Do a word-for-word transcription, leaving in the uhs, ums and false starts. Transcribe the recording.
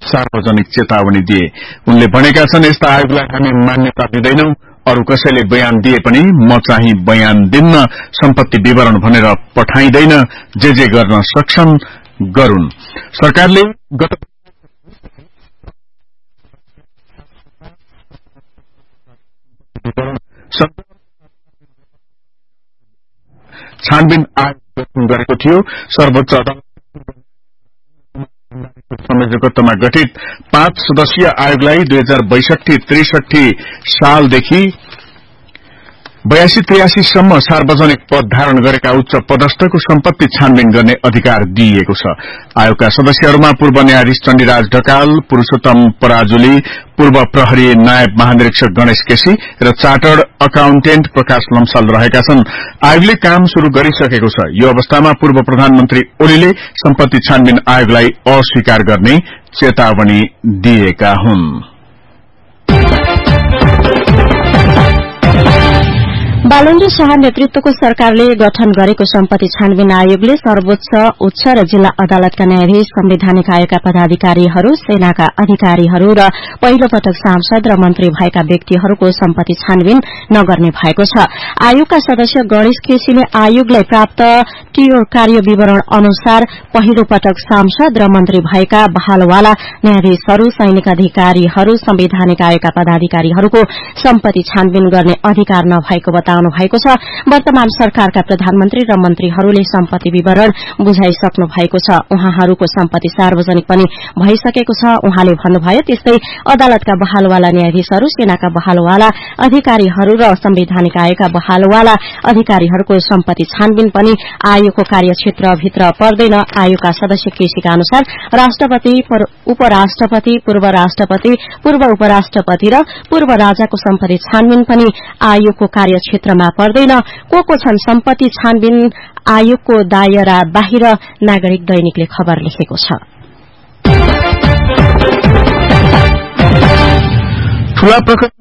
सार्वजनिक चेतावनी दिए। उनले भनेका छन्, यस्ता आयोगलाई हामी मान्यता दिँदैनौं। अरू कसैले बयान दिए पनि म चाहिँ बयान दिन्न, सम्पत्ति विवरण भनेर पठाइदैन, जे जे गर्न सक्छन् गरून्। सरकारले गत छानबिन आयोग गठन गरेको थियो। सर्वोच्च अदालत संयोजकत्वमा गठित पाँच सदस्यीय आयोगलाई दुई हजार बैसठी त्रिसठी सालदेखि बयासी त्रियासी सम्म सार्वजनिक पद धारण गरेका उच्च पदस्थको सम्पत्ति छानबिन गर्ने अधिकार दिइएको छ। आयोगका सदस्यहरूमा पूर्व न्यायाधीश चण्डीराज ढकाल, पुरूषोत्तम पराजुली, पूर्व प्रहरी नायब महानिरीक्षक गणेश केसी र चार्टर्ड अकाउन्टेन्ट प्रकाश लम्साल रहेका छन्। आयोगले काम शुरू गरिसकेको छ। यो अवस्थामा पूर्व प्रधानमन्त्री ओलीले सम्पत्ति छानबिन आयोगलाई अस्वीकार गर्ने चेतावनी दिएका हुन्। बालेन्द्र शाह नेतृत्वको सरकारले गठन गरेको सम्पत्ति छानबिन आयोगले सर्वोच्च, उच्च र जिल्ला अदालतका न्यायाधीश, संवैधानिक आयोगका पदाधिकारीहरू, सेनाका अधिकारीहरू र पहिलो पटक सांसद र मन्त्री भएका व्यक्तिहरूको सम्पत्ति छानबिन नगर्ने भएको छ। आयोगका सदस्य गणेश केसीले आयोगलाई प्राप्त टिओ कार्य विवरण अनुसार पहिलो पटक सांसद र मन्त्री भएका बहालवाला न्यायाधीशहरू, सैनिक अधिकारीहरू, संवैधानिक आयोगका पदाधिकारीहरूको सम्पत्ति छानबिन गर्ने अधिकार नभएको बताउनु भएको छ। वर्तमान सरकारका प्रधानमन्त्री र मन्त्रीहरूले सम्पत्ति विवरण बुझाइसक्नु भएको छ। उहाँहरूको सम्पत्ति सार्वजनिक पनि भइसकेको छ। उहाँले भन्नुभयो, त्यस्तै अदालतका बहालवाला न्यायाधीशहरू, सेनाका बहालवाला अधिकारीहरू र संवैधानिक आयोगका बहालवाला अधिकारीहरूको सम्पत्ति छानबिन पनि आयोगको कार्यक्षेत्रभित्र पर्दैन। आयोगका सदस्य केसीका अनुसार राष्ट्रपति, उपराष्ट्रपति, पूर्व राष्ट्रपति, पूर्व उपराष्ट्रपति र पूर्व राजाको सम्पत्ति छानबिन पनि आयोगको कार्यक्षेत्रमा पर्दैन। को को छन् सम्पत्ति छानबिन आयोगको दायरा बाहिर, नागरिक दैनिकले खबर लेखेको छ। ठूला प्रकरण